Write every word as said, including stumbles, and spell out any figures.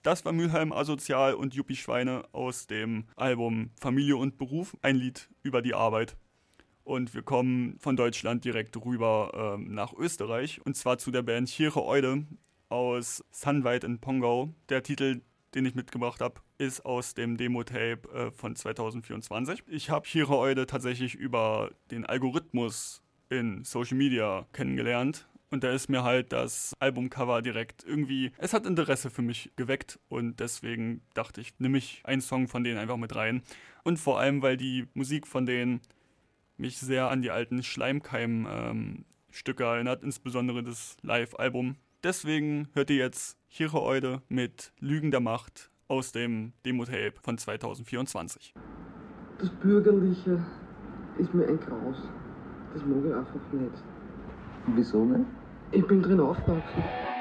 Das war Mülheim Asozial und Yuppie-Schweine aus dem Album Familie und Beruf, ein Lied über die Arbeit. Und wir kommen von Deutschland direkt rüber ähm, nach Österreich, und zwar zu der Band Chire Eude aus Sunweit in Pongau. Der Titel, den ich mitgebracht habe, ist aus dem Demo-Tape äh, von zwanzig vierundzwanzig. Ich habe Chire Eude tatsächlich über den Algorithmus in Social Media kennengelernt. Und da ist mir halt das Albumcover direkt irgendwie, es hat Interesse für mich geweckt, und deswegen dachte ich, nehme ich einen Song von denen einfach mit rein. Und vor allem, weil die Musik von denen mich sehr an die alten Schleimkeim-Stücke ähm, erinnert, insbesondere das Live-Album. Deswegen hört ihr jetzt Chire Eude mit Lügen der Macht aus dem Demo-Tape von zwanzig vierundzwanzig. Das Bürgerliche ist mir ein Graus. Das mag ich einfach nicht. Wieso nicht? Ich bin drin aufgewachsen.